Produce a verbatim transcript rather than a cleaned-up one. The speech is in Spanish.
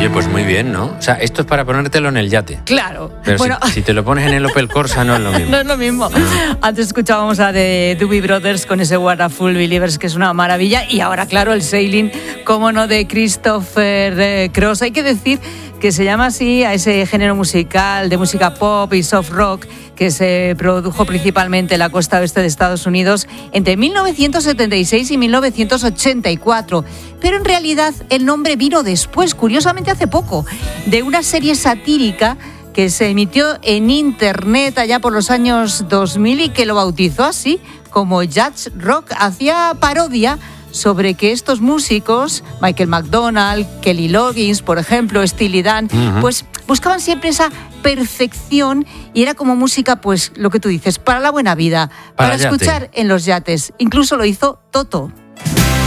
Oye, pues muy bien, ¿no? O sea, esto es para ponértelo en el yate. Claro. Pero bueno, si, si te lo pones en el Opel Corsa no es lo mismo. No es lo mismo. Antes escuchábamos a The Doobie Brothers con ese Wonderful Believers, que es una maravilla. Y ahora, claro, el Sailing, cómo no, de Christopher eh, Cross. Hay que decir que se llama así a ese género musical de música pop y soft rock que se produjo principalmente en la costa oeste de Estados Unidos entre mil novecientos setenta y seis y mil novecientos ochenta y cuatro. Pero en realidad el nombre vino después, curiosamente hace poco, de una serie satírica que se emitió en internet allá por los años dos mil y que lo bautizó así como Jazz Rock. Hacía parodia sobre que estos músicos, Michael McDonald, Kelly Loggins, por ejemplo, Steely Dan, uh-huh. pues buscaban siempre esa perfección y era como música, pues lo que tú dices, para la buena vida, para, para escuchar en los yates. Incluso lo hizo Toto.